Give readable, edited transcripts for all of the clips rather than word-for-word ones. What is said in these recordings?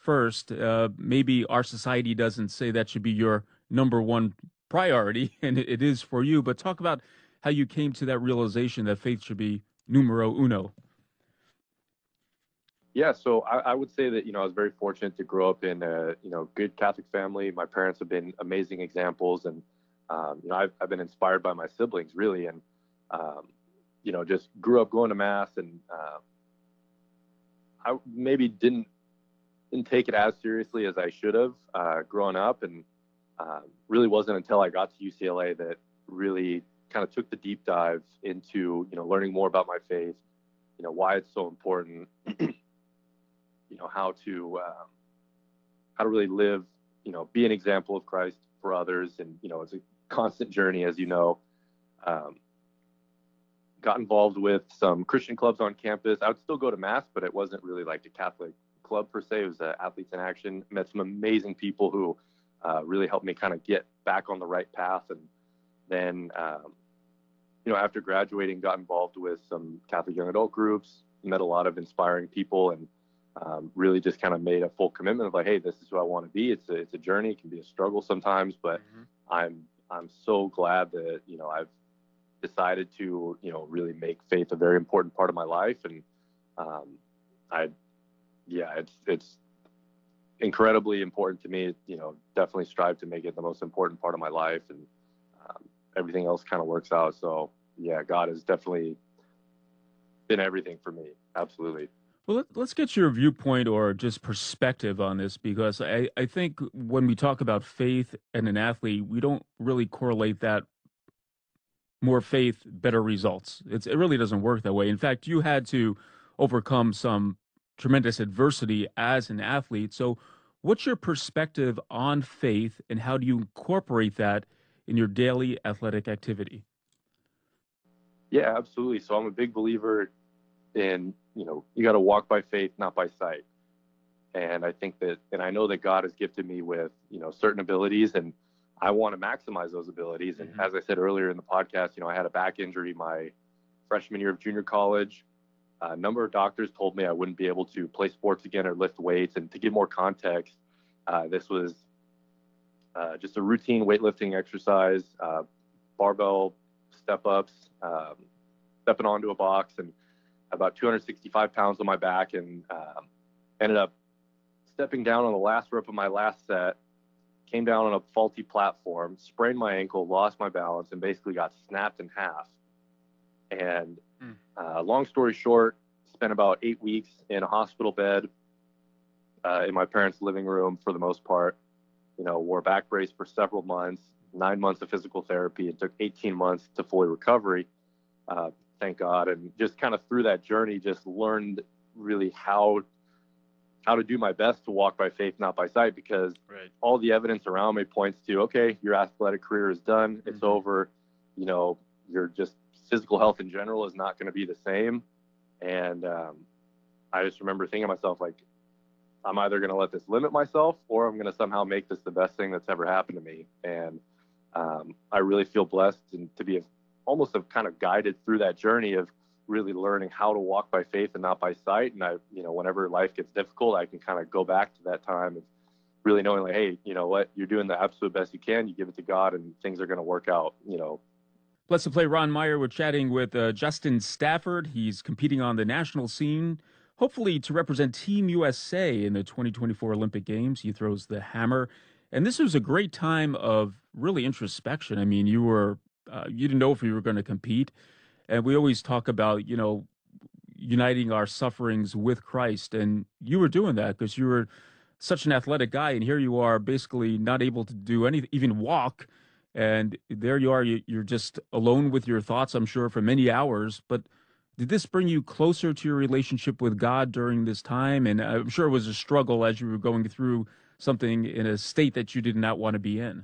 first. Maybe our society doesn't say that should be your number one priority, and it is for you. But talk about how you came to that realization that faith should be numero uno. Yeah, so I would say that, I was very fortunate to grow up in a, good Catholic family. My parents have been amazing examples, and, I've been inspired by my siblings, really, and, just grew up going to mass, and I maybe didn't take it as seriously as I should have growing up, and really wasn't until I got to UCLA that really kind of took the deep dive into, learning more about my faith, why it's so important, how to really live, be an example of Christ for others. And, it's a constant journey, as you know. Got involved with some Christian clubs on campus. I would still go to mass, but it wasn't really like a Catholic club per se. It was Athletes in Action. Met some amazing people who really helped me kind of get back on the right path. And then, after graduating, got involved with some Catholic young adult groups, met a lot of inspiring people, and really just kind of made a full commitment of like, hey, this is who I want to be. It's a journey. It can be a struggle sometimes, but I'm so glad that, I've decided to, really make faith a very important part of my life. And it's incredibly important to me. Definitely strive to make it the most important part of my life, and everything else kind of works out. So yeah, God has definitely been everything for me. Absolutely. Well, let's get your viewpoint or just perspective on this, because I think when we talk about faith and an athlete, we don't really correlate that more faith, better results. It really doesn't work that way. In fact, you had to overcome some tremendous adversity as an athlete. So what's your perspective on faith, and how do you incorporate that in your daily athletic activity? Yeah, absolutely. So I'm a big believer in, you got to walk by faith, not by sight. And I think that, and I know that God has gifted me with, certain abilities, and I want to maximize those abilities. And as I said earlier in the podcast, I had a back injury my freshman year of junior college. A number of doctors told me I wouldn't be able to play sports again or lift weights. And to give more context, this was just a routine weightlifting exercise, barbell step ups, stepping onto a box, and about 265 pounds on my back, and ended up stepping down on the last rep of my last set, came down on a faulty platform, sprained my ankle, lost my balance, and basically got snapped in half. And long story short, spent about 8 weeks in a hospital bed in my parents' living room for the most part. Wore a back brace for several months, 9 months of physical therapy. It took 18 months to fully recovery. Thank God. And just kind of through that journey, just learned really how to do my best to walk by faith, not by sight, because all the evidence around me points to, okay, your athletic career is done. It's over. Your just physical health in general is not going to be the same. And I just remember thinking to myself, like, I'm either going to let this limit myself, or I'm going to somehow make this the best thing that's ever happened to me. And I really feel blessed and to be almost have kind of guided through that journey of really learning how to walk by faith and not by sight. And whenever life gets difficult, I can kind of go back to that time of really knowing, like, hey, you know what, you're doing the absolute best you can. You give it to God, and things are going to work out. Let's play Ron Meyer. We're chatting with Justin Stafford. He's competing on the national scene, hopefully to represent Team USA in the 2024 Olympic Games. He throws the hammer. And this was a great time of really introspection. I mean, you didn't know if you were going to compete. And we always talk about, uniting our sufferings with Christ. And you were doing that because you were such an athletic guy. And here you are basically not able to do anything, even walk. And there you are, you're just alone with your thoughts, I'm sure, for many hours. But did this bring you closer to your relationship with God during this time? And I'm sure it was a struggle as you were going through something in a state that you did not want to be in.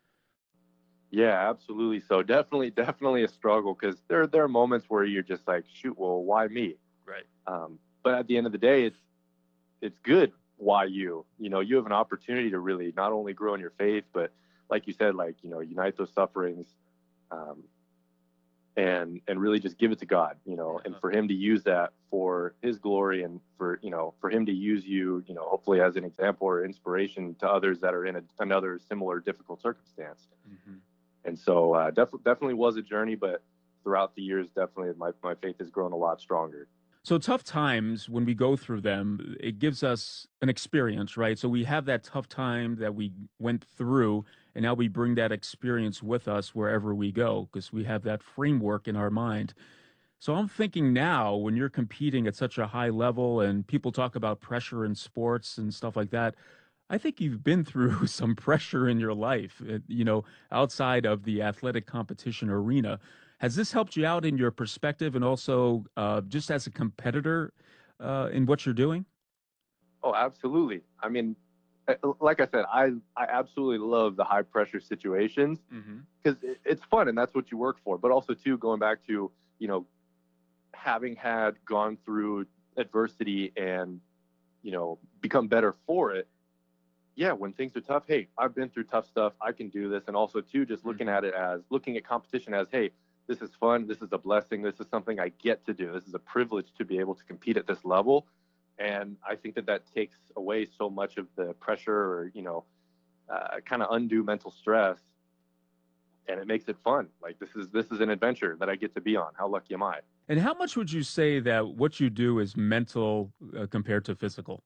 Yeah, absolutely. So definitely a struggle, because there are moments where you're just like, shoot, well, why me? Right. But at the end of the day, it's good. Why you? You have an opportunity to really not only grow in your faith, but like you said, unite those sufferings. and really just give it to God, and for him to use that for his glory, and for him to use you, hopefully as an example or inspiration to others that are in another similar difficult circumstance. Mm-hmm. And so definitely was a journey, but throughout the years, definitely my faith has grown a lot stronger. So tough times, when we go through them, it gives us an experience, right? So we have that tough time that we went through, and now we bring that experience with us wherever we go because we have that framework in our mind. So I'm thinking now, when you're competing at such a high level and people talk about pressure in sports and stuff like that, I think you've been through some pressure in your life, outside of the athletic competition arena. Has this helped you out in your perspective and also just as a competitor in what you're doing? Oh, absolutely. I mean, like I said, I absolutely love the high pressure situations because it's fun and that's what you work for. But also, too, going back to, having gone through adversity and, become better for it. Yeah, when things are tough, hey, I've been through tough stuff. I can do this. And also, too, just looking at competition as, hey, this is fun. This is a blessing. This is something I get to do. This is a privilege to be able to compete at this level. And I think that takes away so much of the pressure or, kind of undue mental stress. And it makes it fun. Like this is an adventure that I get to be on. How lucky am I? And how much would you say that what you do is mental compared to physical?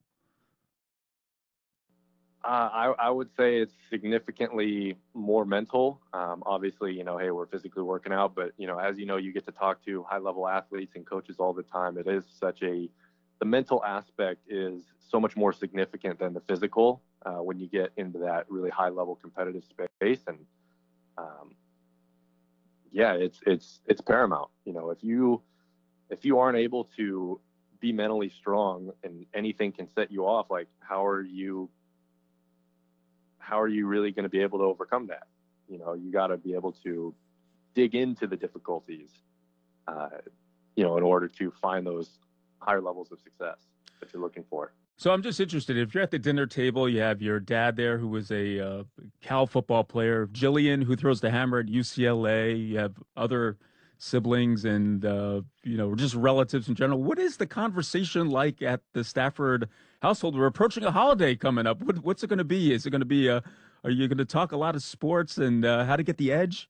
I would say it's significantly more mental. Obviously, hey, we're physically working out, but as you get to talk to high-level athletes and coaches all the time. It is the mental aspect is so much more significant than the physical when you get into that really high-level competitive space. And yeah, it's paramount. If you aren't able to be mentally strong and anything can set you off, like how are you really going to be able to overcome that? You got to be able to dig into the difficulties, in order to find those higher levels of success that you're looking for. So I'm just interested. If you're at the dinner table, you have your dad there, who was a Cal football player, Jillian, who throws the hammer at UCLA. You have other siblings and just relatives in general. What is the conversation like at the Stafford household? We're approaching a holiday coming up. What's it going to be? Is it going to be are you going to talk a lot of sports and how to get the edge?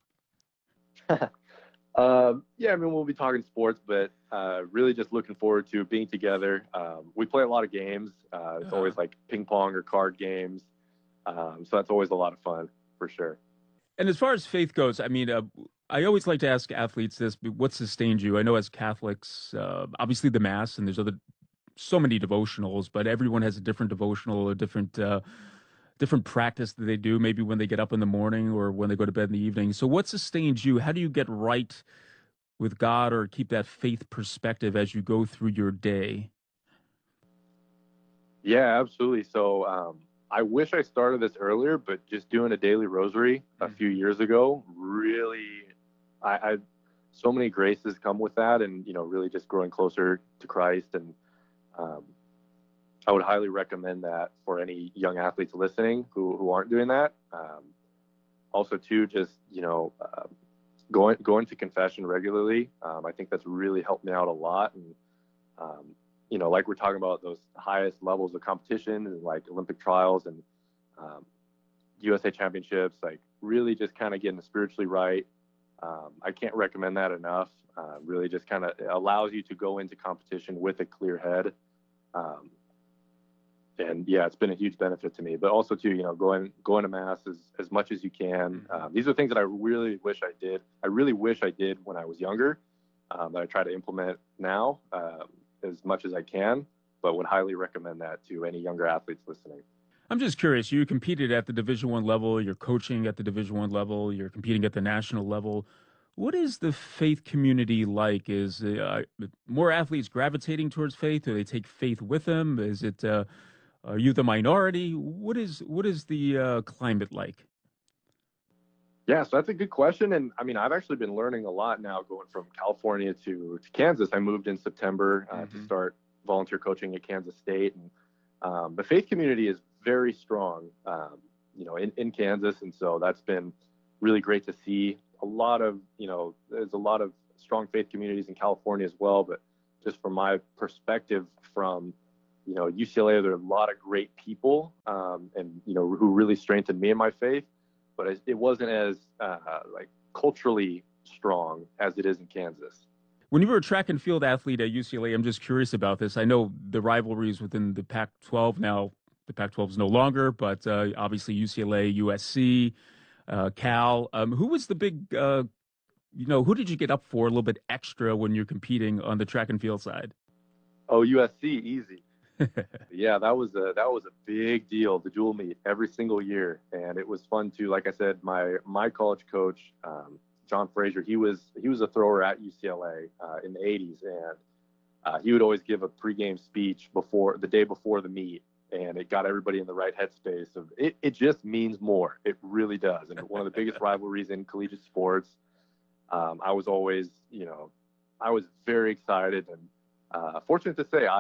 Yeah, I mean, we'll be talking sports, but really just looking forward to being together. We play a lot of games. It's always like ping pong or card games. So that's always a lot of fun for sure. And as far as faith goes, I mean, I always like to ask athletes this: what sustained you? I know as Catholics, obviously the Mass, and there's so many devotionals, but everyone has a different devotional, a different practice that they do, maybe when they get up in the morning or when they go to bed in the evening. So what sustains you? How do you get right with God or keep that faith perspective as you go through your day? Yeah, absolutely. So I wish I started this earlier, but just doing a daily rosary a few years ago, really, I so many graces come with that, and really just growing closer to Christ. And I would highly recommend that for any young athletes listening who aren't doing that. Also, too, just going to confession regularly. I think that's really helped me out a lot. And like we're talking about those highest levels of competition and like Olympic trials and USA championships, like really just kind of getting spiritually right. I can't recommend that enough. Really just kind of allows you to go into competition with a clear head. And yeah, it's been a huge benefit to me, but also too, going to mass as much as you can. These are things that I really wish I did. I really wish I did when I was younger, that I try to implement now as much as I can, but would highly recommend that to any younger athletes listening. I'm just curious. You competed at the Division I level. You're coaching at the Division I level. You're competing at the national level. What is the faith community like? Is more athletes gravitating towards faith? Do they take faith with them? Is it are you the minority? What is the climate like? Yeah, so that's a good question. And I mean, I've actually been learning a lot now going from California to Kansas. I moved in September to start volunteer coaching at Kansas State. And the faith community is very strong, in Kansas. And so that's been really great to see. There's a lot of strong faith communities in California as well. But just from my perspective, from UCLA, there are a lot of great people, and who really strengthened me in my faith. But it wasn't as like culturally strong as it is in Kansas. When you were a track and field athlete at UCLA, I'm just curious about this. I know the rivalries within the Pac-12 now. The Pac-12 is no longer, but obviously UCLA, USC, Cal. Who was the big, who did you get up for a little bit extra when you're competing on the track and field side? Oh, USC, easy. Yeah, that was a big deal, the dual meet every single year, and it was fun too. Like I said, my college coach, John Frazier, he was a thrower at UCLA in the 80s, and he would always give a pregame speech the day before the meet, and it got everybody in the right headspace of it. It just means more. It really does. And one of the biggest rivalries in collegiate sports. I was always, I was very excited, and fortunate to say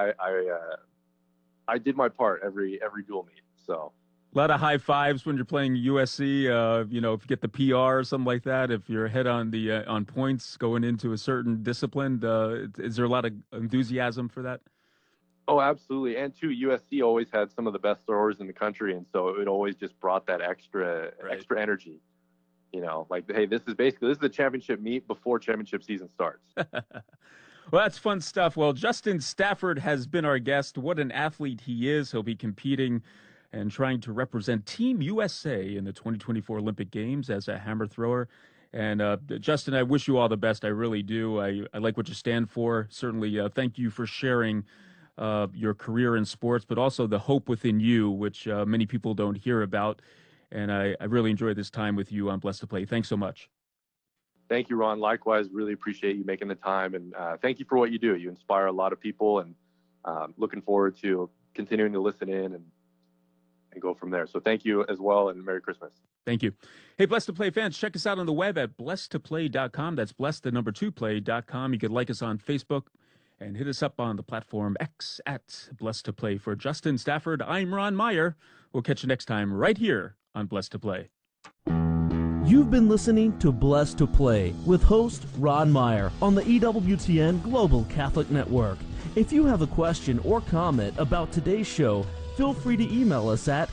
I did my part every dual meet. So a lot of high fives when you're playing USC. If you get the PR or something like that, if you're ahead on the on points going into a certain discipline, is there a lot of enthusiasm for that? Oh, absolutely. And too, USC always had some of the best throwers in the country, and so it always just brought that extra energy. Like, hey, this is the championship meet before championship season starts. Well, that's fun stuff. Well, Justin Stafford has been our guest. What an athlete he is. He'll be competing and trying to represent Team USA in the 2024 Olympic Games as a hammer thrower. And Justin, I wish you all the best. I really do. I like what you stand for. Certainly, thank you for sharing your career in sports, but also the hope within you, which many people don't hear about. And I really enjoyed this time with you on Blessed to Play. Thanks so much. Thank you, Ron. Likewise, really appreciate you making the time. And thank you for what you do. You inspire a lot of people, and looking forward to continuing to listen in and go from there. So thank you as well, and Merry Christmas. Thank you. Hey, Blessed to Play fans, check us out on the web at blessedtoplay.com. That's blessed2play.com. You can like us on Facebook and hit us up on the platform X at Blessed to Play. For Justin Stafford, I'm Ron Meyer. We'll catch you next time right here on Blessed to Play. You've been listening to Blessed to Play with host Ron Meyer on the EWTN Global Catholic Network. If you have a question or comment about today's show, feel free to email us at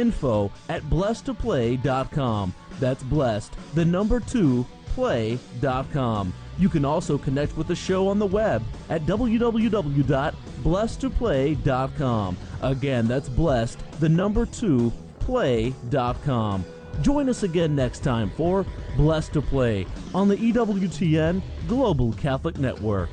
info@blessedtoplay.com. That's blessed, the number 2, play.com. You can also connect with the show on the web at www.blessedtoplay.com. Again, that's blessed, the number 2, play.com. Join us again next time for Blessed to Play on the EWTN Global Catholic Network.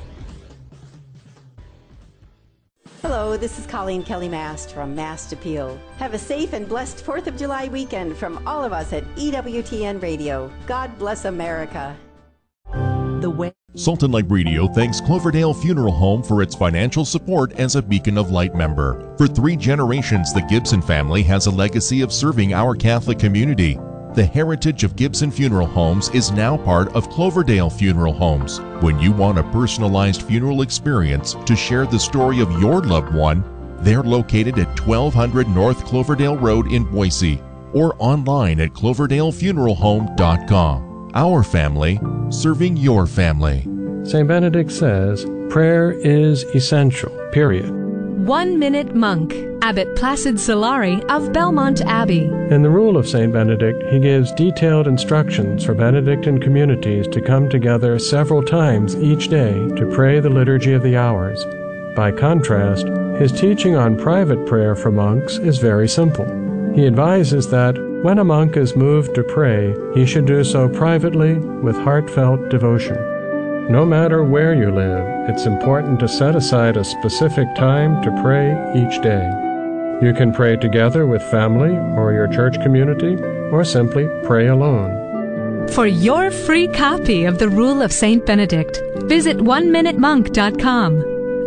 Hello, this is Colleen Kelly Mast from Mast Appeal. Have a safe and blessed 4th of July weekend from all of us at EWTN Radio. God bless America. Salt and Light Radio thanks Cloverdale Funeral Home for its financial support as a Beacon of Light member. For 3 generations, the Gibson family has a legacy of serving our Catholic community. The heritage of Gibson Funeral Homes is now part of Cloverdale Funeral Homes. When you want a personalized funeral experience to share the story of your loved one, they're located at 1200 North Cloverdale Road in Boise, or online at cloverdalefuneralhome.com. Our family, serving your family. St. Benedict says, prayer is essential, period. 1 Minute Monk, Abbot Placid Solari of Belmont Abbey. In the Rule of St. Benedict, he gives detailed instructions for Benedictine communities to come together several times each day to pray the Liturgy of the Hours. By contrast, his teaching on private prayer for monks is very simple. He advises that when a monk is moved to pray, he should do so privately with heartfelt devotion. No matter where you live, it's important to set aside a specific time to pray each day. You can pray together with family or your church community, or simply pray alone. For your free copy of the Rule of St. Benedict, visit oneminutemonk.com.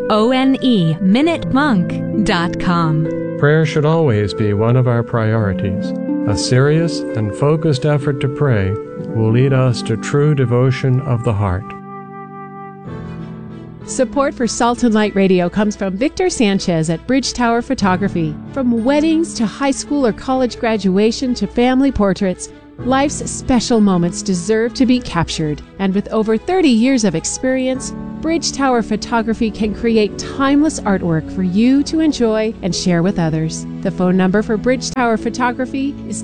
oneminutemonk.com. Prayer should always be one of our priorities. A serious and focused effort to pray will lead us to true devotion of the heart. Support for Salt and Light Radio comes from Victor Sanchez at Bridge Tower Photography. From weddings to high school or college graduation to family portraits, Life's special moments deserve to be captured, and with over 30 years of experience, Bridge Tower Photography can create timeless artwork for you to enjoy and share with others. The phone number for Bridge Tower Photography is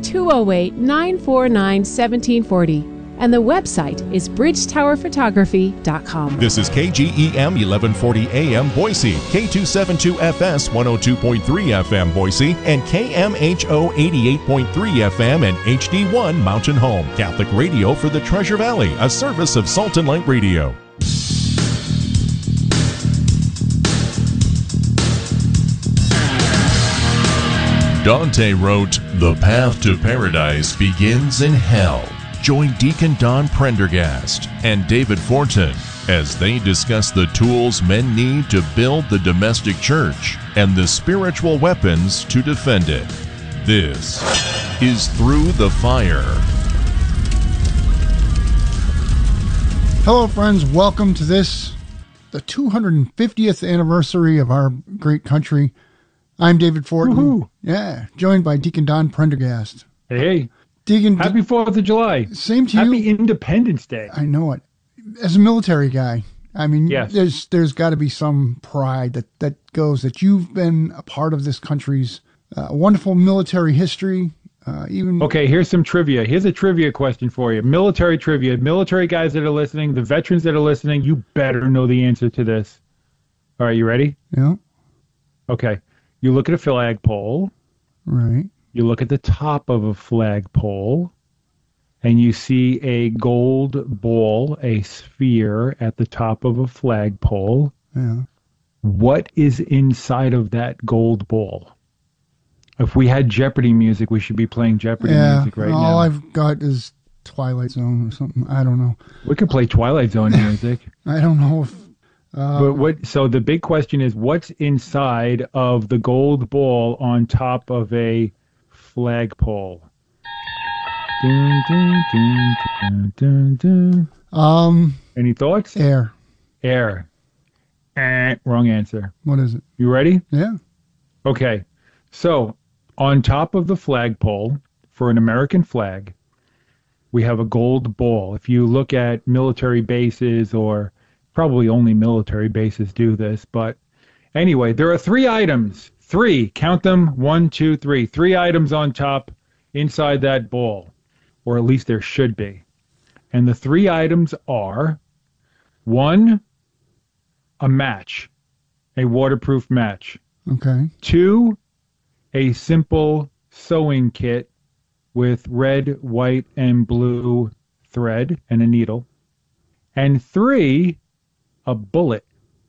208-949-1740. And the website is bridgetowerphotography.com. This is KGEM 1140 AM Boise, K272FS 102.3 FM Boise, and KMHO 88.3 FM and HD1 Mountain Home. Catholic radio for the Treasure Valley, a service of Salt and Light Radio. Dante wrote, "The path to paradise begins in hell." Join Deacon Don Prendergast and David Fortin as they discuss the tools men need to build the domestic church and the spiritual weapons to defend it. This is Through the Fire. Hello, friends. Welcome to this, the 250th anniversary of our great country. I'm David Fortin. Woohoo. Yeah, joined by Deacon Don Prendergast. Hey. Deacon, happy 4th of July. Same to you. Happy Independence Day. I know it. As a military guy, I mean, yes. there's got to be some pride that goes that you've been a part of this country's wonderful military history. Okay, here's some trivia. Here's a trivia question for you. Military trivia. Military guys that are listening, the veterans that are listening, you better know the answer to this. All right, you ready? Yeah. Okay. You look at a flagpole. Right. You look at the top of a flagpole, and you see a gold ball, a sphere at the top of a flagpole. Yeah. What is inside of that gold ball? If we had Jeopardy music, we should be playing Jeopardy music right now. All I've got is Twilight Zone or something. I don't know. We could play Twilight Zone music. I don't know if... So the big question is, what's inside of the gold ball on top of a flagpole? Dun, dun, dun, dun, dun, dun. Any thoughts? Air. Wrong answer. What is it? You ready? Yeah. Okay. So on top of the flagpole for an American flag, we have a gold ball. If you look at military bases, or probably only military bases do this, but anyway, there are 3 items. 3, count them, 1, 2, 3. 3 items on top inside that ball, or at least there should be. And the 3 items are, 1, a match, a waterproof match. Okay. 2, a simple sewing kit with red, white, and blue thread and a needle. And 3, a bullet.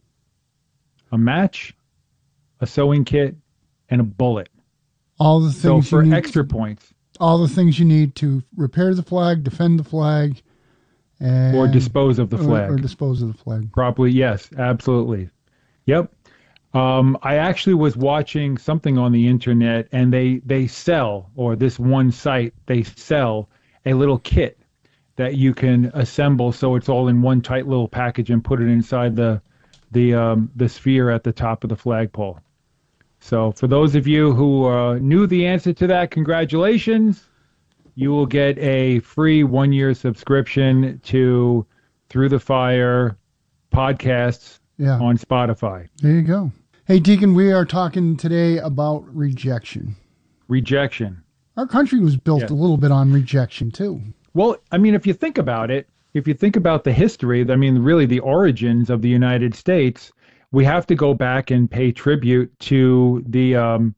A match, a sewing kit, and a bullet. All the things so for you need, extra points. All the things you need to repair the flag, defend the flag, and or dispose of the flag. Or dispose of the flag. Properly, yes, absolutely. Yep. I actually was watching something on the internet, and they sell, or this one site, they sell a little kit that you can assemble so it's all in one tight little package and put it inside the sphere at the top of the flagpole. So for those of you who knew the answer to that, congratulations. You will get a free 1-year subscription to Through the Fire podcasts on Spotify. There you go. Hey, Deacon, we are talking today about rejection. Rejection. Our country was built a little bit on rejection, too. Well, I mean, if you think about it, if you think about the history, I mean, really the origins of the United States, we have to go back and pay tribute to the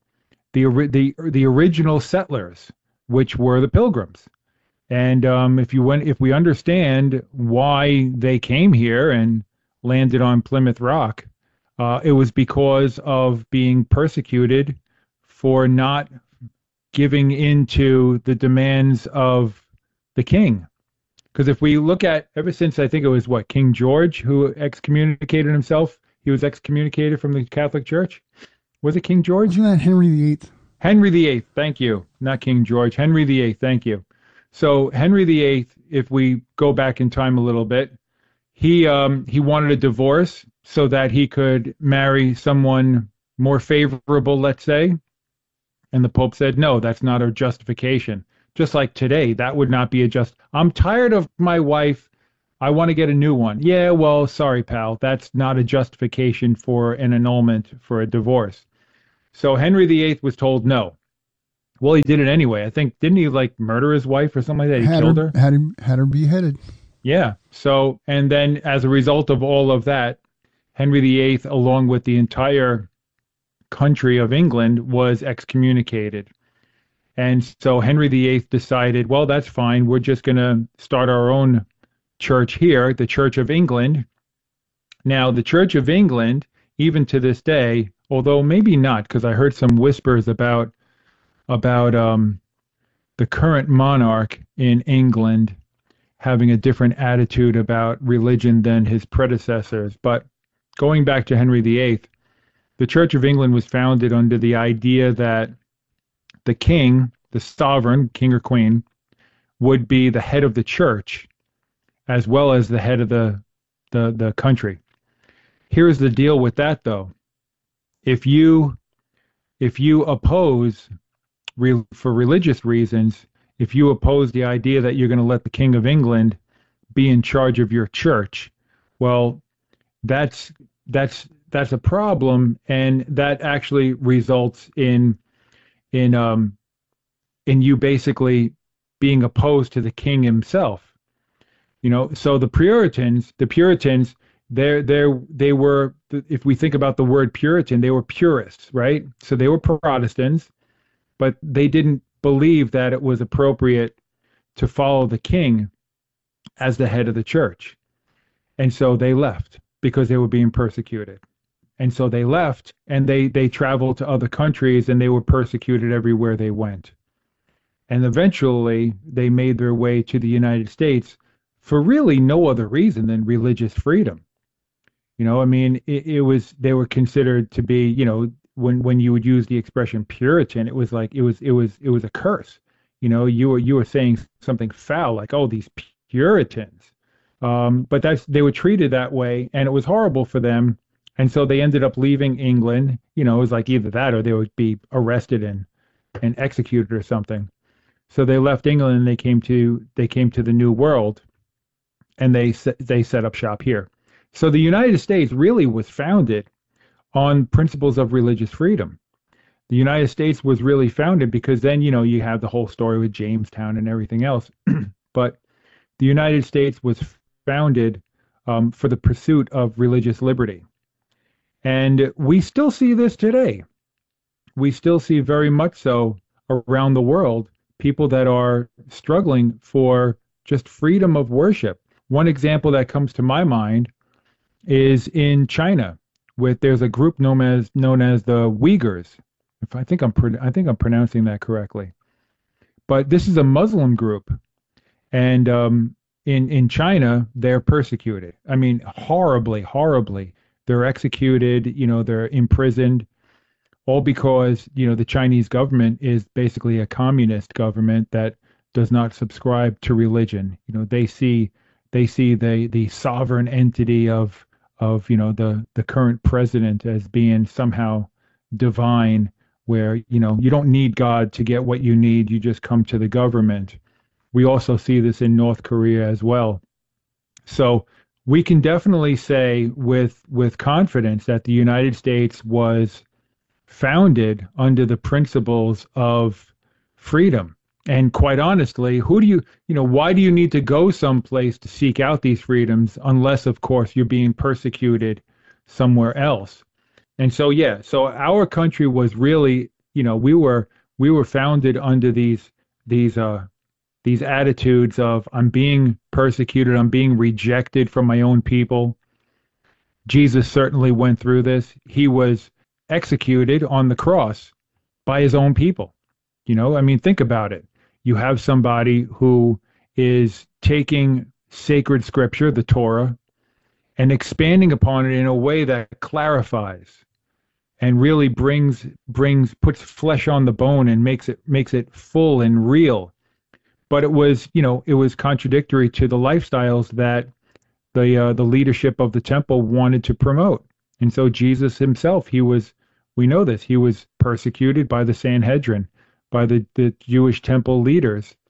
original settlers, which were the Pilgrims. And if we understand why they came here and landed on Plymouth Rock, it was because of being persecuted for not giving into the demands of the king. Because if we look at, ever since I think it was King George who excommunicated himself, he was excommunicated from the Catholic Church. Was it King George? Wasn't that Henry VIII? Henry VIII, thank you. Not King George. Henry VIII, thank you. So Henry VIII, if we go back in time a little bit, he wanted a divorce so that he could marry someone more favorable, let's say. And the Pope said, no, that's not a justification. Just like today, that would not be a just, I'm tired of my wife, I want to get a new one. Yeah, well, sorry, pal, that's not a justification for an annulment for a divorce. So Henry VIII was told no. Well, he did it anyway. I think, didn't he like murder his wife or something like that? He killed her? Had her beheaded. Yeah. So, and then as a result of all of that, Henry VIII, along with the entire country of England, was excommunicated. And so Henry VIII decided, well, that's fine. We're just going to start our own church here, the Church of England. Now, the Church of England, even to this day, although maybe not, because I heard some whispers about the current monarch in England having a different attitude about religion than his predecessors. But going back to Henry VIII, the Church of England was founded under the idea that the king, the sovereign, king or queen, would be the head of the church as well as the head of the country. Here's the deal with that, though. If you oppose, for religious reasons, if you oppose the idea that you're going to let the King of England be in charge of your church, well, that's a problem, and that actually results in you basically being opposed to the king himself. So the Puritans, they were, if we think about the word Puritan, they were purists, right? So they were Protestants, but they didn't believe that it was appropriate to follow the king as the head of the church. And so they left because they were being persecuted. And so they left, and they traveled to other countries, and they were persecuted everywhere they went. And eventually, they made their way to the United States for really no other reason than religious freedom. They were considered to be, when you would use the expression Puritan, it was like it was a curse. You were saying something foul, like, oh, these Puritans. But they were treated that way, and it was horrible for them. And so they ended up leaving England. It was like either that or they would be arrested and executed or something. So they left England and they came to the New World, and they set up shop here. So the United States really was founded on principles of religious freedom. The United States was really founded because then, you have the whole story with Jamestown and everything else. But the United States was founded for the pursuit of religious liberty. And we still see this today. We still see very much so around the world people that are struggling for just freedom of worship. One example that comes to my mind is in China, there's a group known as the Uyghurs. I think I'm pronouncing that correctly. But this is a Muslim group, and in China they're persecuted. I mean, horribly. They're executed, they're imprisoned, all because, the Chinese government is basically a communist government that does not subscribe to religion. They see the sovereign entity of the current president as being somehow divine, where, you don't need God to get what you need, you just come to the government. We also see this in North Korea as well. So we can definitely say with confidence that the United States was founded under the principles of freedom. And quite honestly, why do you need to go someplace to seek out these freedoms unless, of course, you're being persecuted somewhere else? And so, so our country was really, we were founded under these attitudes of, I'm being persecuted, I'm being rejected from my own people. Jesus certainly went through this. He was executed on the cross by his own people. Think about it. You have somebody who is taking sacred scripture, the Torah, and expanding upon it in a way that clarifies and really puts flesh on the bone and makes it full and real. But it was contradictory to the lifestyles that the leadership of the temple wanted to promote. And so Jesus himself, we know this, he was persecuted by the Sanhedrin, by the Jewish temple leaders.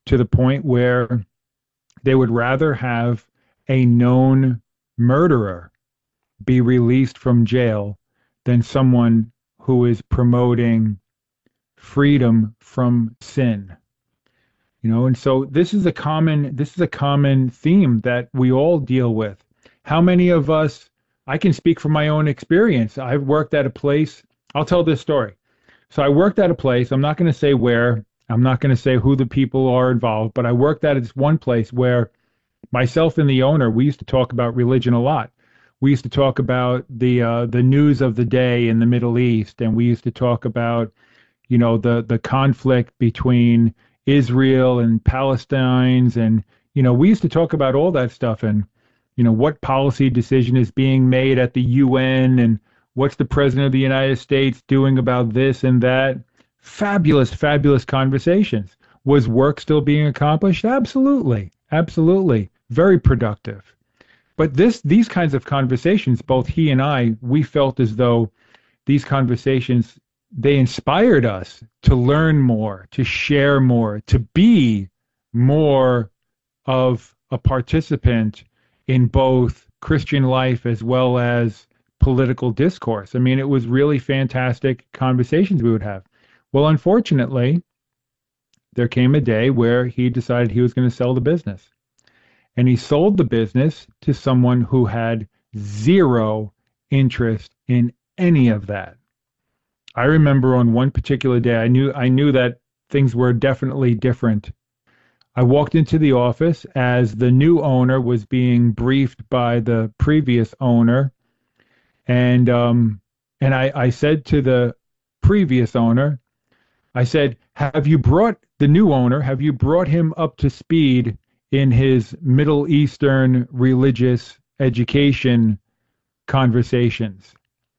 to the point where they would rather have a known murderer be released from jail than someone who is promoting freedom from sin. And so this is a common theme that we all deal with. How many of us, I can speak from my own experience. I've worked at a place, I'll tell this story. So I worked at a place, I'm not going to say where, I'm not going to say who the people are involved, but I worked at this one place where myself and the owner, we used to talk about religion a lot. We used to talk about the news of the day in the Middle East, and we used to talk about, the conflict between Israel and Palestine, and we used to talk about all that stuff, and what policy decision is being made at the UN, and what's the president of the United States doing about this and that. Fabulous, fabulous conversations. Was work still being accomplished? Absolutely, absolutely, very productive. But these kinds of conversations, both he and I, we felt as though these conversations, they inspired us to learn more, to share more, to be more of a participant in both Christian life as well as political discourse. I mean, it was really fantastic conversations we would have. Well, unfortunately, there came a day where he decided he was going to sell the business. And he sold the business to someone who had zero interest in any of that. I remember on one particular day, I knew that things were definitely different. I walked into the office as the new owner was being briefed by the previous owner, and I said to the previous owner, I said, have you brought him up to speed in his Middle Eastern religious education conversations?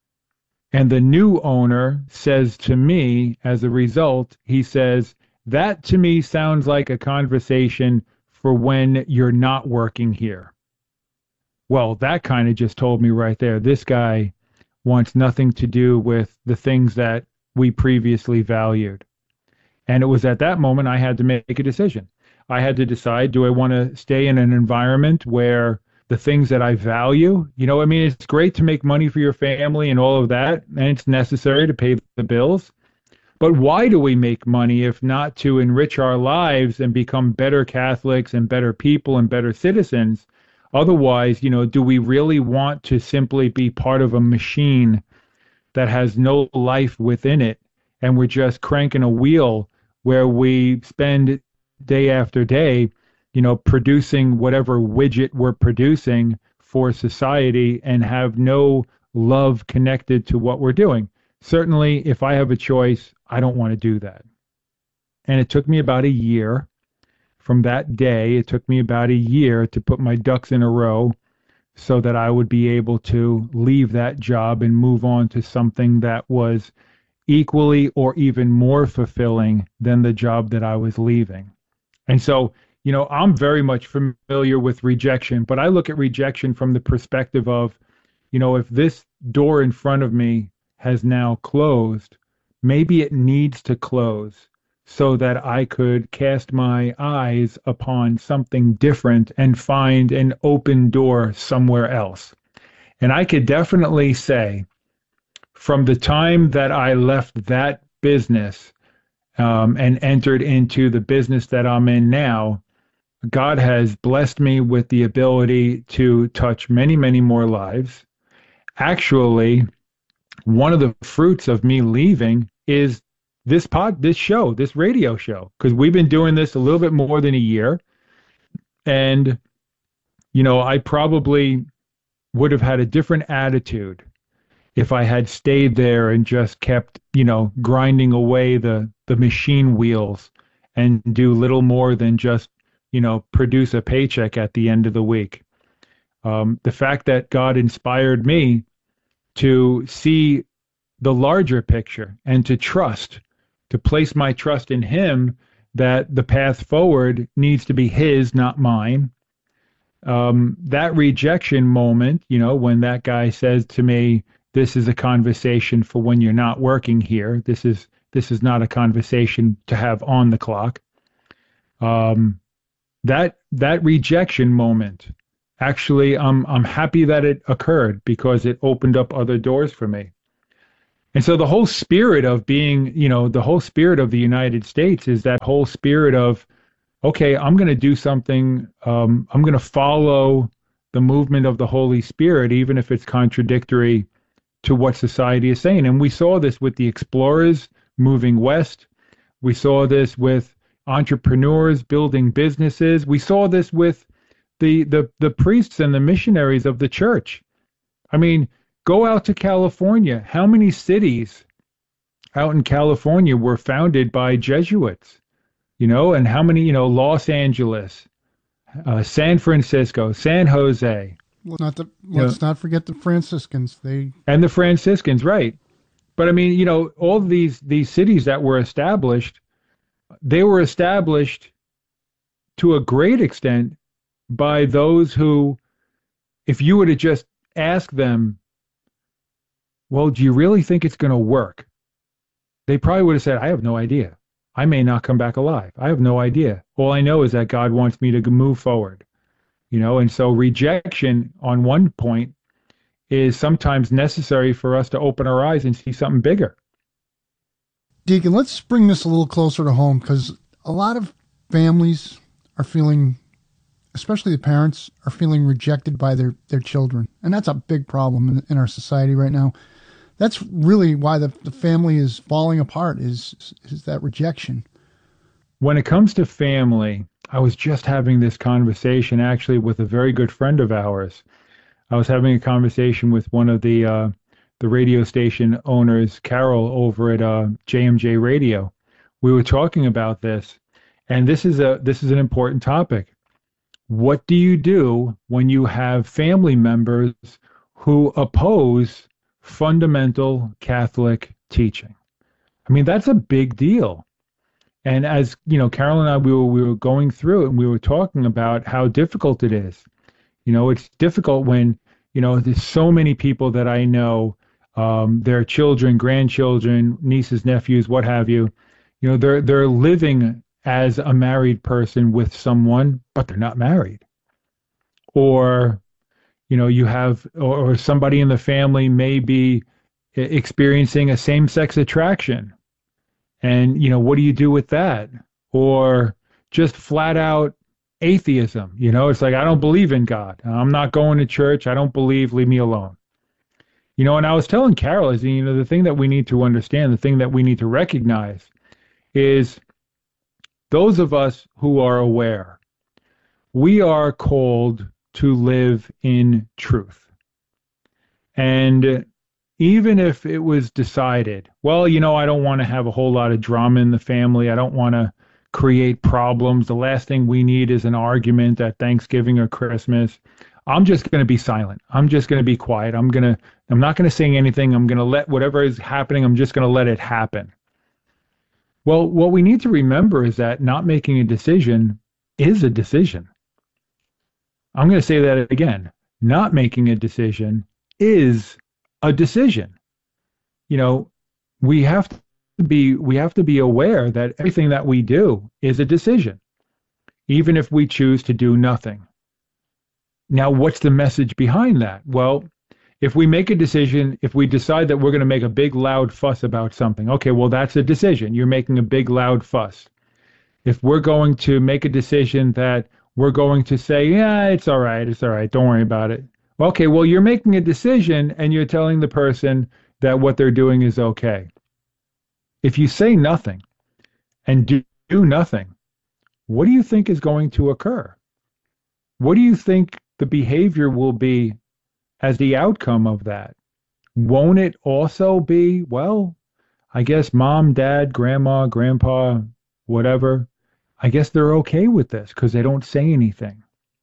And the new owner says to me, as a result, he says, that to me sounds like a conversation for when you're not working here. Well, that kind of just told me right there, this guy wants nothing to do with the things that we previously valued. And it was at that moment I had to make a decision. I had to decide, do I want to stay in an environment where the things that I value, it's great to make money for your family and all of that, and it's necessary to pay the bills. But why do we make money if not to enrich our lives and become better Catholics and better people and better citizens? Otherwise, do we really want to simply be part of a machine that has no life within it, and we're just cranking a wheel where we spend day after day, producing whatever widget we're producing for society and have no love connected to what we're doing? Certainly, if I have a choice, I don't want to do that. And it took me about a year. From that day, it took me about a year to put my ducks in a row so that I would be able to leave that job and move on to something that was equally or even more fulfilling than the job that I was leaving. And so, I'm very much familiar with rejection, but I look at rejection from the perspective of, if this door in front of me has now closed, maybe it needs to close so that I could cast my eyes upon something different and find an open door somewhere else. And I could definitely say, from the time that I left that business and entered into the business that I'm in now, God has blessed me with the ability to touch many, many more lives. Actually, one of the fruits of me leaving is this radio show, because we've been doing this a little bit more than a year. And, I probably would have had a different attitude if I had stayed there and just kept, grinding away the machine wheels and do little more than just, produce a paycheck at the end of the week. The fact that God inspired me to see the larger picture and to place my trust in Him, that the path forward needs to be His, not mine. That rejection moment, when that guy says to me, this is a conversation for when you're not working here. This is not a conversation to have on the clock. That rejection moment, actually, I'm happy that it occurred because it opened up other doors for me. And so the whole spirit of being, the whole spirit of the United States is that whole spirit of, okay, I'm going to do something. I'm going to follow the movement of the Holy Spirit, even if it's contradictory to what society is saying. And we saw this with the explorers moving west. We saw this with entrepreneurs building businesses. We saw this with the priests and the missionaries of the church. I mean, go out to California. How many cities out in California were founded by Jesuits? And how many, Los Angeles, San Francisco, San Jose. Let's not forget the Franciscans. And the Franciscans, right. But I mean, all these cities that were established, they were established to a great extent by those who, if you were to just ask them, well, do you really think it's going to work? They probably would have said, I have no idea. I may not come back alive. I have no idea. All I know is that God wants me to move forward. And so rejection on one point is sometimes necessary for us to open our eyes and see something bigger. Deacon, let's bring this a little closer to home, because a lot of families are feeling, especially the parents, are feeling rejected by their children. And that's a big problem in our society right now. That's really why the family is falling apart, is that rejection. When it comes to family, I was just having this conversation actually with a very good friend of ours. I was having a conversation with one of the radio station owners, Carol, over at JMJ Radio. We were talking about this, and this is an important topic. What do you do when you have family members who oppose fundamental Catholic teaching? I mean, that's a big deal. And as Carol and I, we were going through it, and we were talking about how difficult it is. It's difficult when there's so many people that I know, their children, grandchildren, nieces, nephews, what have you. They're living as a married person with someone, but they're not married. Or you have, or somebody in the family may be experiencing a same-sex attraction. And, what do you do with that? Or just flat out atheism. It's like, I don't believe in God. I'm not going to church. I don't believe, leave me alone. And I was telling Carol, the thing that we need to understand, the thing that we need to recognize is those of us who are aware, we are called to live in truth. And even if it was decided, well, I don't want to have a whole lot of drama in the family. I don't want to create problems. The last thing we need is an argument at Thanksgiving or Christmas. I'm just going to be silent. I'm just going to be quiet. I'm not going to say anything. I'm going to let whatever is happening, I'm just going to let it happen. Well, what we need to remember is that not making a decision is a decision. I'm going to say that again. Not making a decision is a decision. We have to be aware that everything that we do is a decision, even if we choose to do nothing. Now, what's the message behind that? Well, if we make a decision, if we decide that we're going to make a big loud fuss about something, okay, well, that's a decision. You're making a big loud fuss. If we're going to make a decision that we're going to say, yeah, it's all right, don't worry about it. Okay, well, you're making a decision and you're telling the person that what they're doing is okay. If you say nothing and do nothing, what do you think is going to occur? What do you think the behavior will be as the outcome of that? Won't it also be, well, I guess mom, dad, grandma, grandpa, whatever, I guess they're okay with this because they don't say anything.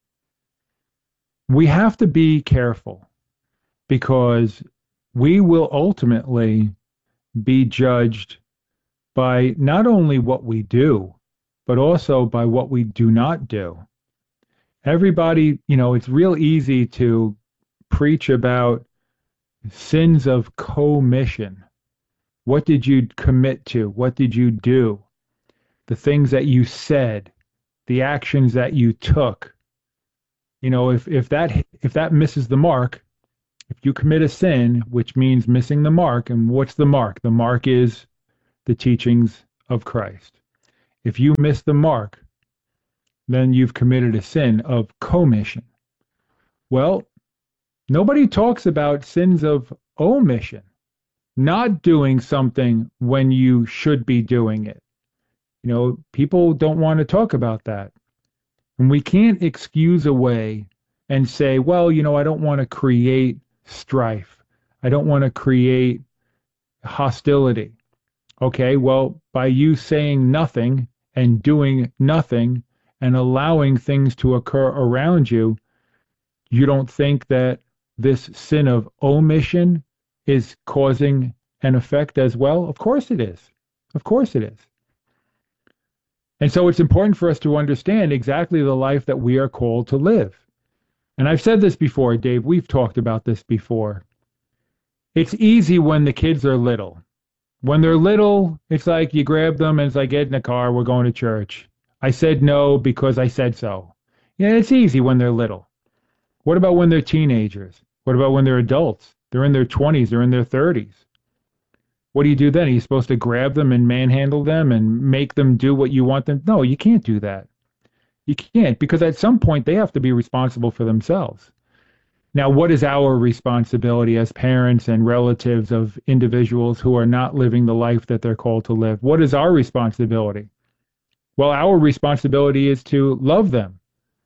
We have to be careful because we will ultimately be judged by not only what we do, but also by what we do not do. Everybody, it's real easy to preach about sins of commission. What did you commit to? What did you do? The things that you said, the actions that you took. You know, if that misses the mark, if you commit a sin, which means missing the mark, and what's the mark? The mark is the teachings of Christ. If you miss the mark, then you've committed a sin of commission. Well, nobody talks about sins of omission, not doing something when you should be doing it. You know, people don't want to talk about that. And we can't excuse away and say, well, you know, I don't want to create strife. I don't want to create hostility. Okay, well, by you saying nothing and doing nothing and allowing things to occur around you, you don't think that this sin of omission is causing an effect as well? Of course it is. Of course it is. And so it's important for us to understand exactly the life that we are called to live. And I've said this before, Dave, we've talked about this before. It's easy when the kids are little. When they're little, it's like you grab them and it's like, get in the car, we're going to church. I said no because I said so. Yeah, it's easy when they're little. What about when they're teenagers? What about when they're adults? They're in their 20s, they're in their 30s. What do you do then? Are you supposed to grab them and manhandle them and make them do what you want them? No, you can't do that. You can't, because at some point they have to be responsible for themselves. Now, what is our responsibility as parents and relatives of individuals who are not living the life that they're called to live? What is our responsibility? Well, our responsibility is to love them.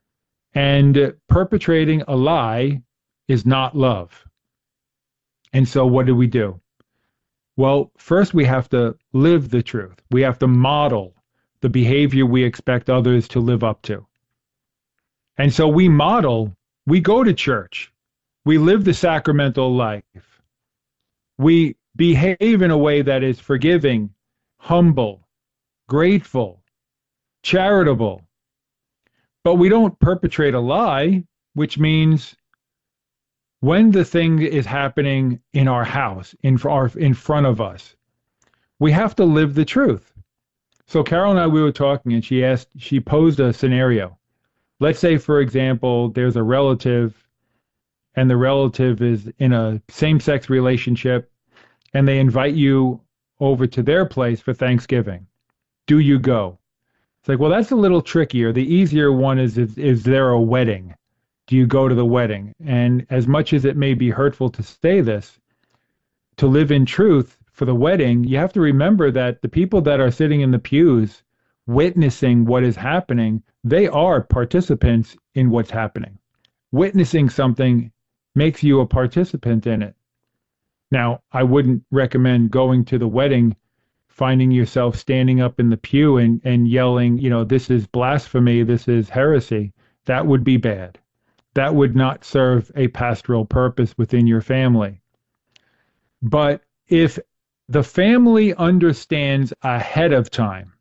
And perpetrating a lie is not love. And so what do? Well, first we have to live the truth. We have to model the behavior we expect others to live up to. And so we go to church. We live the sacramental life. We behave in a way that is forgiving, humble, grateful, charitable. But we don't perpetrate a lie, which means when the thing is happening in our house, in front of us, we have to live the truth. So Carol and I, we were talking, and she posed a scenario. Let's say, for example, there's a relative, and the relative is in a same-sex relationship, and they invite you over to their place for Thanksgiving. Do you go? It's like, well, that's a little trickier. The easier one is there a wedding? Do you go to the wedding? And as much as it may be hurtful to say this, to live in truth for the wedding, you have to remember that the people that are sitting in the pews witnessing what is happening, they are participants in what's happening. Witnessing something makes you a participant in it. Now, I wouldn't recommend going to the wedding, finding yourself standing up in the pew and yelling, you know, this is blasphemy, this is heresy. That would be bad. That would not serve a pastoral purpose within your family. But if the family understands ahead of time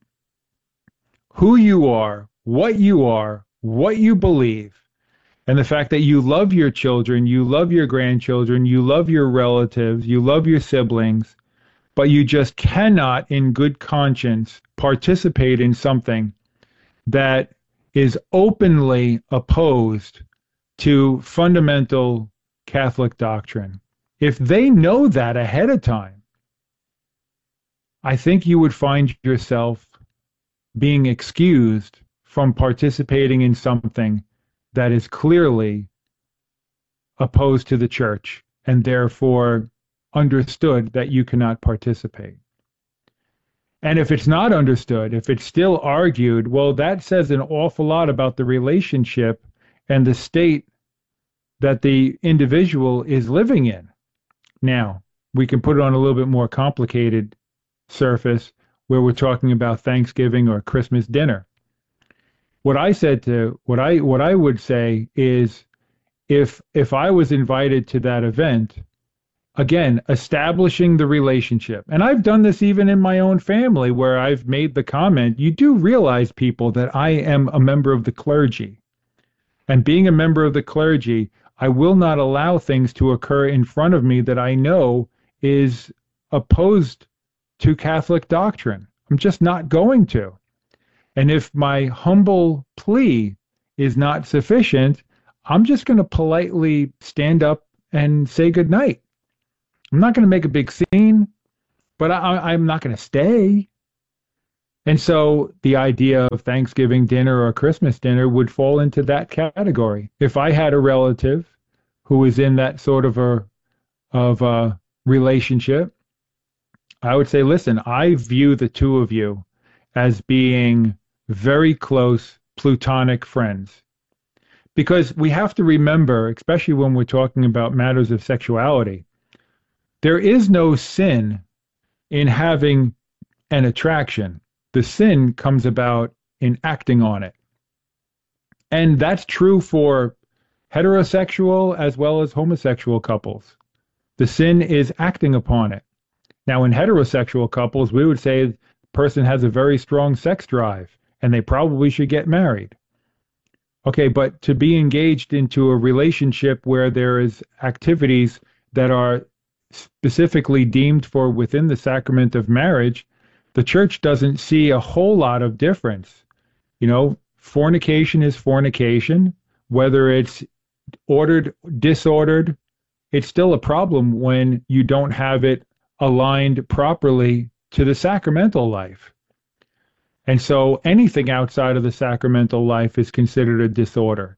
who you are, what you believe, and the fact that you love your children, you love your grandchildren, you love your relatives, you love your siblings, but you just cannot in good conscience participate in something that is openly opposed to fundamental Catholic doctrine. If they know that ahead of time, I think you would find yourself being excused from participating in something that is clearly opposed to the church and therefore understood that you cannot participate. And if it's not understood, if it's still argued, well, that says an awful lot about the relationship and the state that the individual is living in. Now, we can put it on a little bit more complicated surface where we're talking about Thanksgiving or Christmas dinner. What I would say is if I was invited to that event, again, establishing the relationship. And I've done this even in my own family where I've made the comment, you do realize, people, that I am a member of the clergy. And being a member of the clergy, I will not allow things to occur in front of me that I know is opposed to Catholic doctrine. I'm just not going to. And if my humble plea is not sufficient, I'm just going to politely stand up and say goodnight. I'm not going to make a big scene, but I'm not going to stay. And so the idea of Thanksgiving dinner or Christmas dinner would fall into that category. If I had a relative who was in that sort of a relationship, I would say, listen, I view the two of you as being very close platonic friends. Because we have to remember, especially when we're talking about matters of sexuality, there is no sin in having an attraction. The sin comes about in acting on it. And that's true for heterosexual as well as homosexual couples. The sin is acting upon it. Now, in heterosexual couples, we would say the person has a very strong sex drive, and they probably should get married. Okay, but to be engaged into a relationship where there is activities that are specifically deemed for within the sacrament of marriage, the church doesn't see a whole lot of difference. You know, fornication is fornication. Whether it's ordered, disordered, it's still a problem when you don't have it aligned properly to the sacramental life. And so anything outside of the sacramental life is considered a disorder.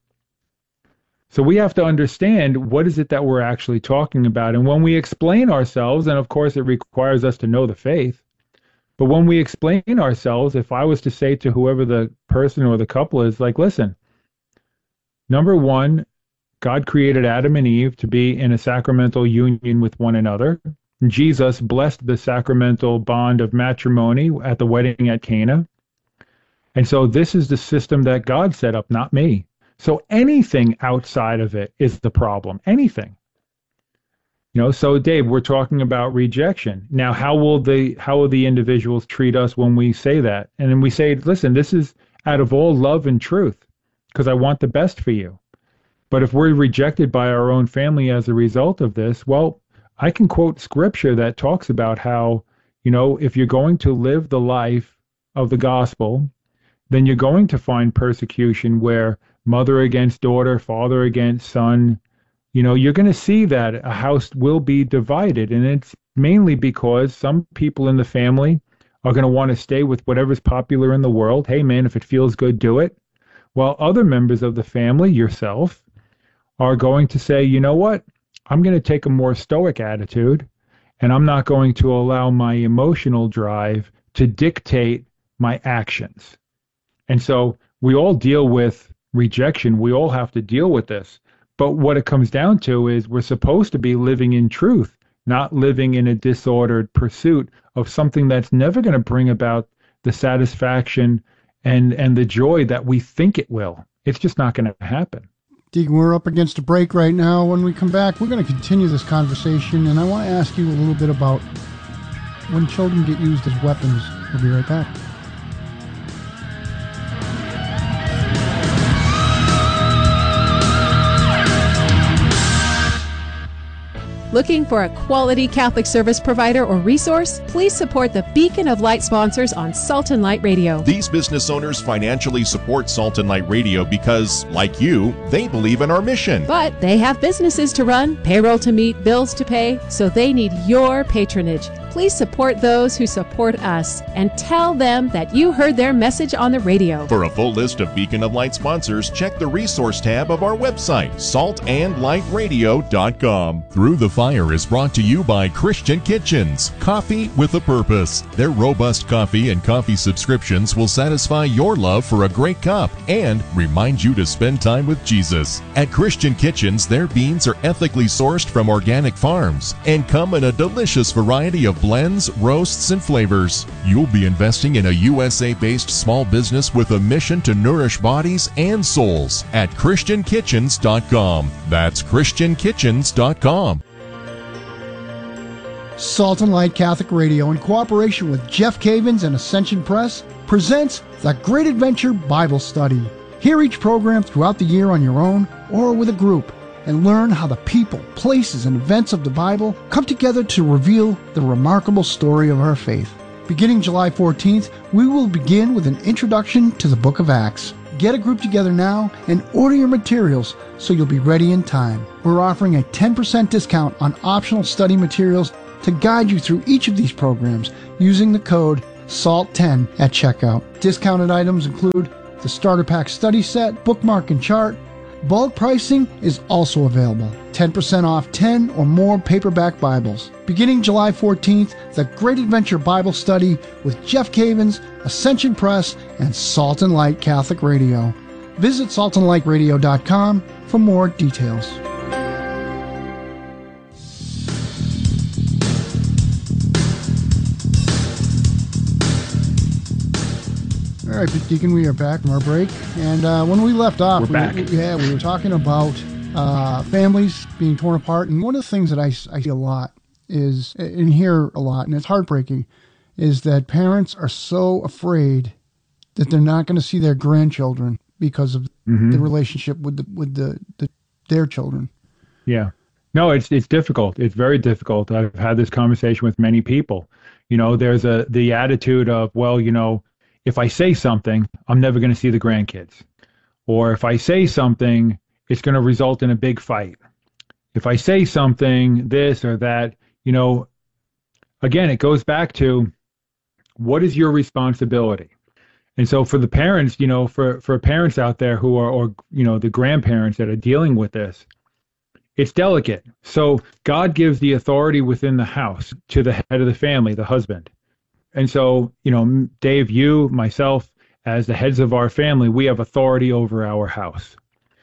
So we have to understand what is it that we're actually talking about. And when we explain ourselves, and of course it requires us to know the faith, but when we explain ourselves, if I was to say to whoever the person or the couple is, like, listen, number one, God created Adam and Eve to be in a sacramental union with one another. Jesus blessed the sacramental bond of matrimony at the wedding at Cana. And so this is the system that God set up, not me. So anything outside of it is the problem. Anything. You know, so Dave, we're talking about rejection. Now, how will the individuals treat us when we say that? And then we say, listen, this is out of all love and truth, because I want the best for you. But if we're rejected by our own family as a result of this, well, I can quote scripture that talks about how, you know, if you're going to live the life of the gospel, then you're going to find persecution where mother against daughter, father against son, you know, you're going to see that a house will be divided. And it's mainly because some people in the family are going to want to stay with whatever's popular in the world. Hey, man, if it feels good, do it. While other members of the family, yourself, are going to say, you know what, I'm going to take a more stoic attitude, and I'm not going to allow my emotional drive to dictate my actions. And so we all deal with rejection. We all have to deal with this. But what it comes down to is we're supposed to be living in truth, not living in a disordered pursuit of something that's never going to bring about the satisfaction and the joy that we think it will. It's just not going to happen. Deacon, we're up against a break right now. When we come back, we're going to continue this conversation, and I want to ask you a little bit about when children get used as weapons. We'll be right back. Looking for a quality Catholic service provider or resource? Please support the Beacon of Light sponsors on Salt and Light Radio. These business owners financially support Salt and Light Radio because, like you, they believe in our mission. But they have businesses to run, payroll to meet, bills to pay, so they need your patronage. Please support those who support us and tell them that you heard their message on the radio. For a full list of Beacon of Light sponsors, check the resource tab of our website, saltandlightradio.com. Through the Fire is brought to you by Christian Kitchens, coffee with a purpose. Their robust coffee and coffee subscriptions will satisfy your love for a great cup and remind you to spend time with Jesus. At Christian Kitchens, their beans are ethically sourced from organic farms and come in a delicious variety of blends, roasts, and flavors. You'll be investing in a USA-based small business with a mission to nourish bodies and souls at ChristianKitchens.com. That's ChristianKitchens.com. Salt and Light Catholic Radio, in cooperation with Jeff Cavins and Ascension Press, presents The Great Adventure Bible Study. Hear each program throughout the year on your own or with a group, and learn how the people, places, and events of the Bible come together to reveal the remarkable story of our faith. Beginning July 14th, we will begin with an introduction to the Book of Acts. Get a group together now and order your materials so you'll be ready in time. We're offering a 10% discount on optional study materials to guide you through each of these programs using the code SALT10 at checkout. Discounted items include the Starter Pack Study Set, Bookmark and Chart. Bulk pricing is also available. 10% off 10 or more paperback Bibles. Beginning July 14th, the Great Adventure Bible Study with Jeff Cavins, Ascension Press, and Salt and Light Catholic Radio. Visit saltandlightradio.com for more details. All right, Deacon, we are back from our break. And when we left off, we were talking about families being torn apart. And one of the things that I see a lot is, and hear a lot, and it's heartbreaking, is that parents are so afraid that they're not going to see their grandchildren because of the relationship with their children. Yeah. No, it's difficult. It's very difficult. I've had this conversation with many people. You know, there's the attitude of, well, you know, if I say something, I'm never going to see the grandkids. Or if I say something, it's going to result in a big fight. If I say something, this or that, you know, again, it goes back to what is your responsibility? And so for the parents, you know, for parents out there who are, or, you know, the grandparents that are dealing with this, it's delicate. So God gives the authority within the house to the head of the family, the husband. And so, you know, Dave, you, myself, as the heads of our family, we have authority over our house.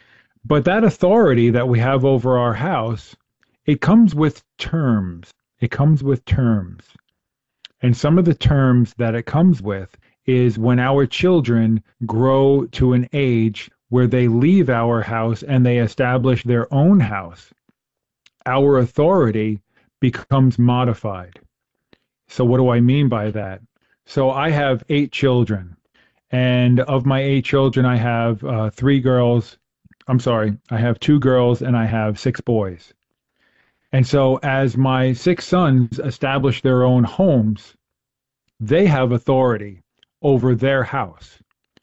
But that authority that we have over our house, it comes with terms. It comes with terms. And some of the terms that it comes with is when our children grow to an age where they leave our house and they establish their own house, our authority becomes modified. So what do I mean by that? So I have 8 children, and of my 8 children, I have 3 girls. I'm sorry, I have 2 girls and I have 6 boys. And so as my 6 sons establish their own homes, they have authority over their house.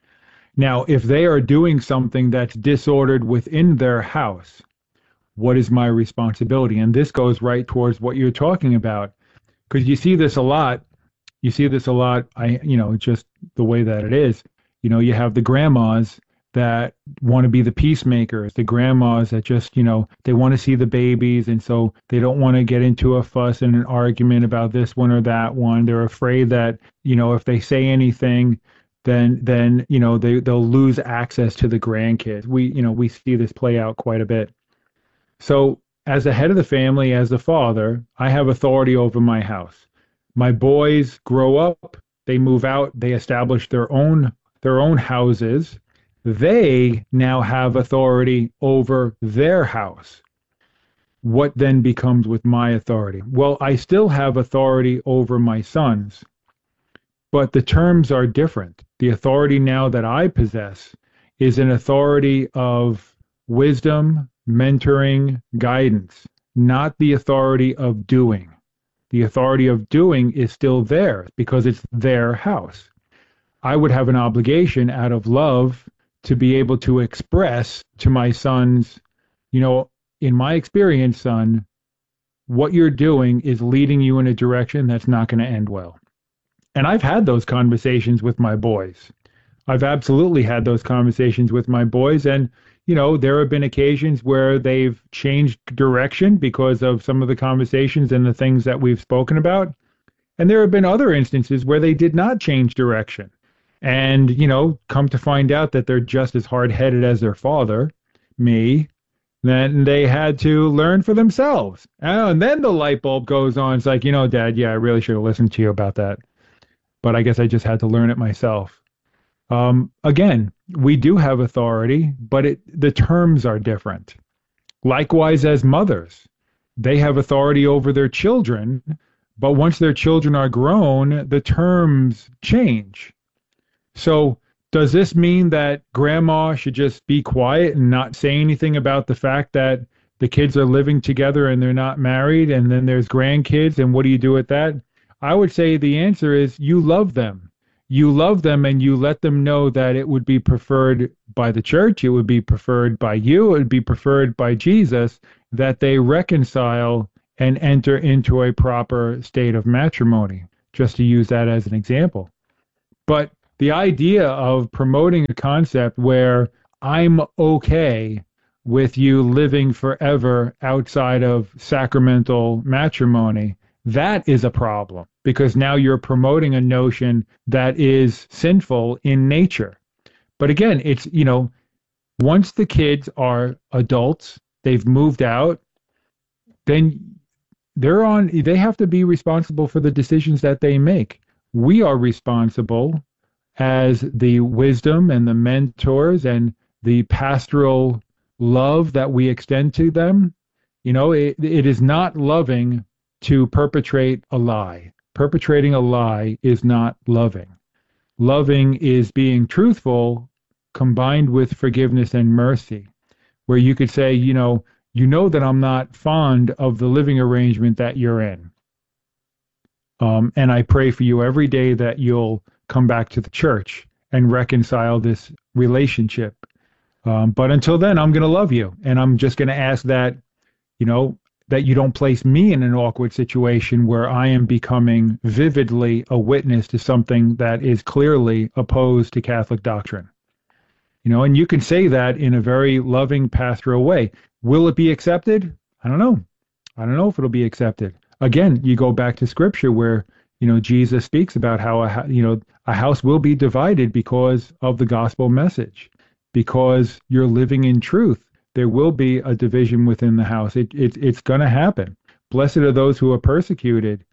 Now, if they are doing something that's disordered within their house, what is my responsibility? And this goes right towards what you're talking about. Because you see this a lot. You see this a lot, just the way that it is. You know, you have the grandmas that want to be the peacemakers, the grandmas that just, you know, they want to see the babies, and so they don't want to get into a fuss and an argument about this one or that one. They're afraid that, you know, if they say anything, then you know, they'll lose access to the grandkids. We see this play out quite a bit. So as the head of the family, as the father, I have authority over my house. My boys grow up, they move out, they establish their own houses. They now have authority over their house. What then becomes with my authority? Well, I still have authority over my sons, but the terms are different. The authority now that I possess is an authority of wisdom, mentoring, guidance, not the authority of doing. The authority of doing is still there because it's their house. I would have an obligation out of love to be able to express to my sons, you know, in my experience, son, what you're doing is leading you in a direction that's not going to end well. And I've had those conversations with my boys. I've absolutely had those conversations with my boys, and you know, there have been occasions where they've changed direction because of some of the conversations and the things that we've spoken about. And there have been other instances where they did not change direction. And, you know, come to find out that they're just as hard-headed as their father, me, then they had to learn for themselves. And then the light bulb goes on. It's like, you know, Dad, yeah, I really should have listened to you about that. But I guess I just had to learn it myself. Again, we do have authority, but the terms are different. Likewise, as mothers, they have authority over their children, but once their children are grown, the terms change. So does this mean that grandma should just be quiet and not say anything about the fact that the kids are living together and they're not married, and then there's grandkids, and what do you do with that? I would say the answer is you love them. You love them and you let them know that it would be preferred by the church, it would be preferred by you, it would be preferred by Jesus that they reconcile and enter into a proper state of matrimony, just to use that as an example. But the idea of promoting a concept where I'm okay with you living forever outside of sacramental matrimony, that is a problem, because now you're promoting a notion that is sinful in nature. But again, it's, once the kids are adults, they've moved out, then they have to be responsible for the decisions that they make. We are responsible as the wisdom and the mentors and the pastoral love that we extend to them. It is not loving to perpetrate a lie. Perpetrating a lie is not loving. Loving is being truthful combined with forgiveness and mercy, where you could say, you know that I'm not fond of the living arrangement that you're in. And I pray for you every day that you'll come back to the church and reconcile this relationship. But until then, I'm going to love you. And I'm just going to ask that, that you don't place me in an awkward situation where I am becoming vividly a witness to something that is clearly opposed to Catholic doctrine. And you can say that in a very loving, pastoral way. Will it be accepted? I don't know. I don't know if it'll be accepted. Again, you go back to Scripture where, Jesus speaks about how, a house will be divided because of the gospel message, because you're living in truth. There will be a division within the house. It's going to happen. Blessed are those who are persecuted,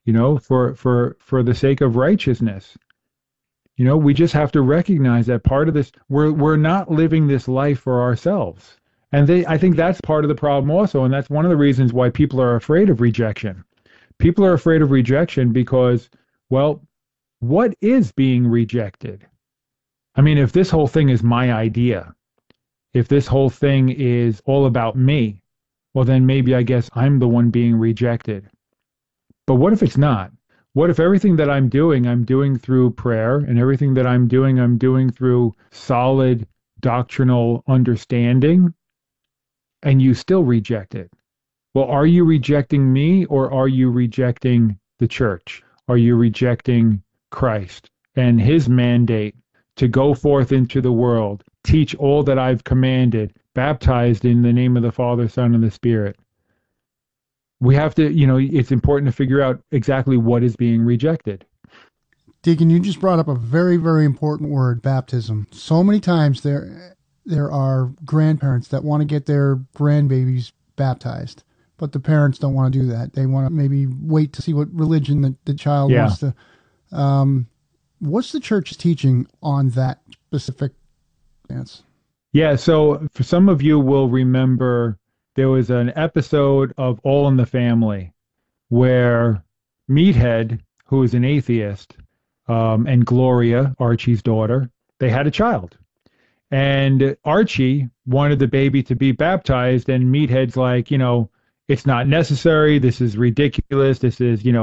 for the sake of righteousness. We just have to recognize that part of this, we're not living this life for ourselves. And I think that's part of the problem also, and that's one of the reasons why people are afraid of rejection. People are afraid of rejection because, well, what is being rejected? I mean, if this whole thing is my idea, if this whole thing is all about me, well, then maybe I guess I'm the one being rejected. But what if it's not? What if everything that I'm doing through prayer, and everything that I'm doing through solid doctrinal understanding, and you still reject it? Well, are you rejecting me, or are you rejecting the church? Are you rejecting Christ and his mandate to go forth into the world, teach all that I've commanded, baptized in the name of the Father, Son, and the Spirit? We have to, it's important to figure out exactly what is being rejected. Deacon, you just brought up a very, very important word, baptism. So many times there are grandparents that want to get their grandbabies baptized, but the parents don't want to do that. They want to maybe wait to see what religion the child wants to. What's the church's teaching on that specific dance? Yeah, so for some of you will remember there was an episode of All in the Family where Meathead, who is an atheist, and Gloria, Archie's daughter, they had a child. And Archie wanted the baby to be baptized, and Meathead's like, it's not necessary. This is ridiculous. This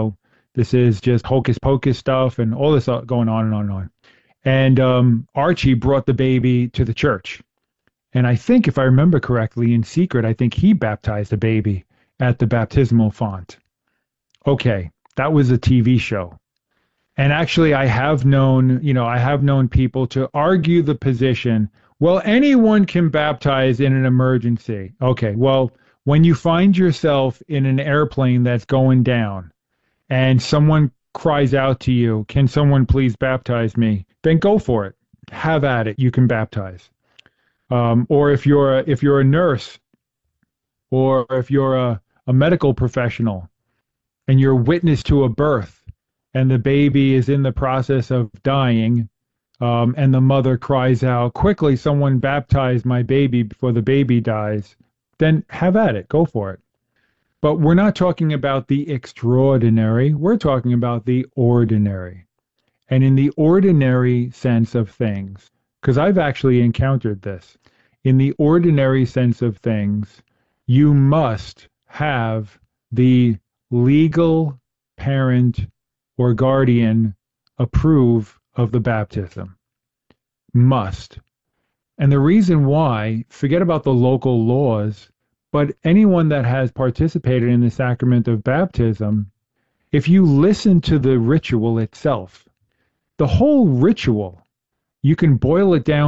is just hocus pocus stuff and all this going on and on and on. And Archie brought the baby to the church. And I think, if I remember correctly, in secret, I think he baptized the baby at the baptismal font. Okay, that was a TV show. And actually, I have known people to argue the position, well, anyone can baptize in an emergency. Okay, well, when you find yourself in an airplane that's going down and someone cries out to you, can someone please baptize me? Then go for it. Have at it. You can baptize. Or if you're a nurse, or if you're a medical professional and you're witness to a birth and the baby is in the process of dying, and the mother cries out, quickly, someone baptize my baby before the baby dies, then have at it. Go for it. But we're not talking about the extraordinary. We're talking about the ordinary. And in the ordinary sense of things, because I've actually encountered this, in the ordinary sense of things, you must have the legal parent or guardian approve of the baptism. Must. And the reason why, forget about the local laws, but anyone that has participated in the sacrament of baptism, if you listen to the ritual itself, the whole ritual, you can boil it down